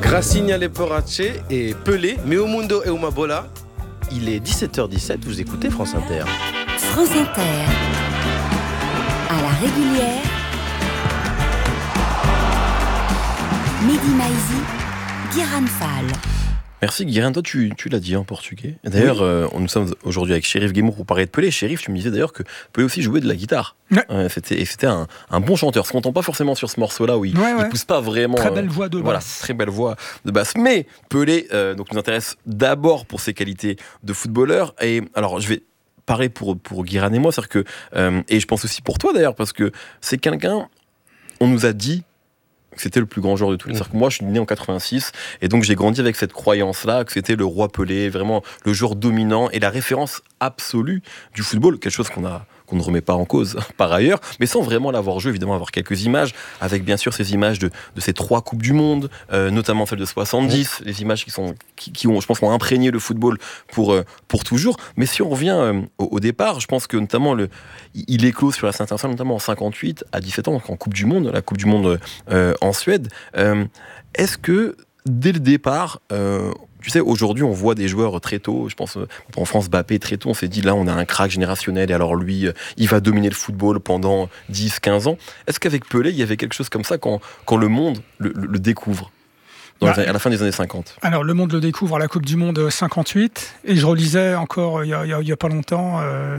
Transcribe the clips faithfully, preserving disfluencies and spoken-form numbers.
Gracinha Leporace et Pelé, Meu Mundo e uma Bola. Il est dix-sept heures dix-sept, vous écoutez France Inter. France Inter, à la régulière, Mehdi Maizi, Guiran Fall. Merci Guiran, toi tu, tu l'as dit en portugais. Et d'ailleurs, oui. euh, nous sommes aujourd'hui avec Chérif Guémour pour parler de Pelé. Chérif, tu me disais d'ailleurs que Pelé aussi jouait de la guitare. Ouais. Euh, c'était, et c'était un, un bon chanteur. Ce qu'on n'entend pas forcément sur ce morceau-là où il, ouais, ouais. il pousse pas vraiment. Très belle voix de euh, voilà, basse. Très belle voix de basse. Mais Pelé euh, donc, nous intéresse d'abord pour ses qualités de footballeur. Et alors, je vais parler pour, pour Guiran et moi, c'est-à-dire que, euh, et je pense aussi pour toi d'ailleurs, parce que c'est quelqu'un, on nous a dit que c'était le plus grand joueur de tous les. C'est-à-dire que moi, je suis né en quatre-vingt-six, et donc j'ai grandi avec cette croyance-là, que c'était le roi Pelé, vraiment le joueur dominant et la référence absolue du football, quelque chose qu'on a, qu'on ne remet pas en cause par ailleurs, mais sans vraiment l'avoir joué, évidemment, avoir quelques images, avec bien sûr ces images de, de ces trois Coupes du Monde, euh, notamment celle de soixante-dix, les images qui, sont, qui, qui ont, je pense, ont imprégné le football pour, euh, pour toujours. Mais si on revient euh, au, au départ, je pense que notamment, le, il éclose sur la scène internationale, notamment en cinquante-huit, à dix-sept ans, donc en Coupe du Monde, la Coupe du Monde euh, en Suède. Euh, est-ce que, dès le départ, euh, tu sais, aujourd'hui, on voit des joueurs très tôt. Je pense, en France, Mbappé, très tôt, on s'est dit, là, on a un crack générationnel, et alors lui, il va dominer le football pendant dix quinze ans. Est-ce qu'avec Pelé, il y avait quelque chose comme ça quand, quand le monde le, le, le découvre dans bah, les, à la fin des années cinquante? Alors, le monde le découvre à la Coupe du Monde cinquante-huit, et je relisais encore, il n'y a, a, a pas longtemps, euh,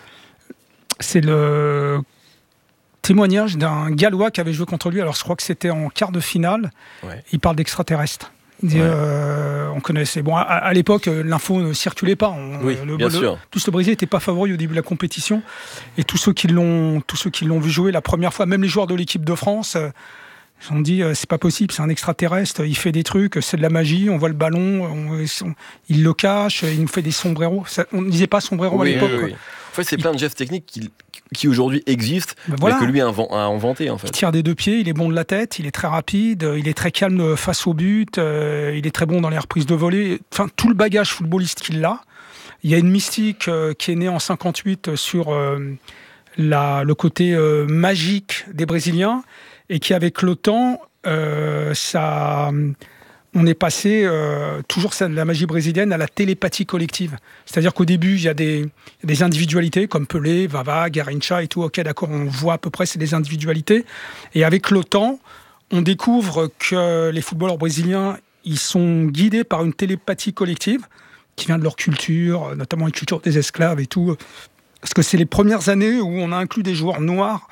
c'est le témoignage d'un Gallois qui avait joué contre lui. Alors, je crois que c'était en quart de finale. Ouais. Il parle d'extraterrestres. Il dit, ouais. euh, on connaissait. Bon, à, à l'époque, l'info ne circulait pas. On, oui, le, bien le, sûr. Tous le Brésil n'était pas favori au début de la compétition. Et tous ceux qui l'ont, tous ceux qui l'ont vu jouer la première fois, même les joueurs de l'équipe de France, euh, ils ont dit, euh, c'est pas possible, c'est un extraterrestre. Il fait des trucs, c'est de la magie. On voit le ballon, on, on, il le cache, il nous fait des sombreros. Ça, on ne disait pas sombrero oui, à l'époque. Oui, oui. En fait, c'est plein de gestes techniques qui, qui aujourd'hui existent, ben voilà. mais que lui a inventé. En fait. Il tire des deux pieds, il est bon de la tête, il est très rapide, il est très calme face au but, euh, il est très bon dans les reprises de volée. Enfin, tout le bagage footballiste qu'il a. Il y a une mystique euh, qui est née en cinquante-huit sur euh, la, le côté euh, magique des Brésiliens et qui, avec le temps, euh, ça... on est passé euh, toujours de la magie brésilienne à la télépathie collective. C'est-à-dire qu'au début, il y a des, des individualités comme Pelé, Vava, Garrincha et tout. Ok, d'accord, on voit à peu près, c'est des individualités. Et avec le temps, on découvre que les footballeurs brésiliens, ils sont guidés par une télépathie collective qui vient de leur culture, notamment la culture des esclaves et tout. Parce que c'est les premières années où on a inclus des joueurs noirs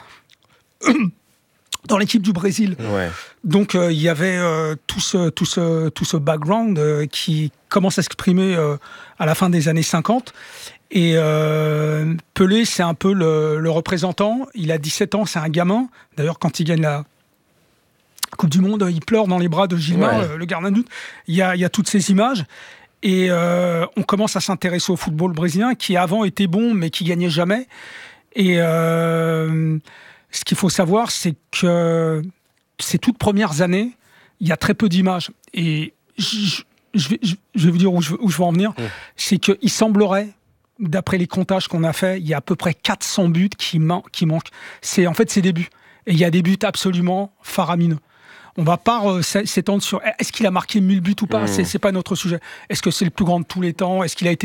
dans l'équipe du Brésil. Ouais. Donc, euh, il y avait euh, tout, ce, tout, ce, tout ce background euh, qui commence à s'exprimer euh, à la fin des années cinquante. Et euh, Pelé, c'est un peu le, le représentant. Il a dix-sept ans, c'est un gamin. D'ailleurs, quand il gagne la Coupe du Monde, il pleure dans les bras de Gilmar, ouais. le, le gardien de but. Il y a, il y a toutes ces images. Et euh, on commence à s'intéresser au football brésilien, qui avant était bon, mais qui gagnait jamais. Et... Euh, ce qu'il faut savoir, c'est que ces toutes premières années, il y a très peu d'images. Et je, je, vais, je vais vous dire où je, où je veux en venir. Mmh. C'est qu'il semblerait, d'après les comptages qu'on a faits, il y a à peu près quatre cents buts qui, man- qui manquent. C'est, en fait, c'est des buts. Et il y a des buts absolument faramineux. On ne va pas euh, s'étendre sur est-ce qu'il a marqué mille buts ou pas. Mmh. C'est, c'est pas notre sujet. Est-ce que c'est le plus grand de tous les temps? Est-ce qu'il a été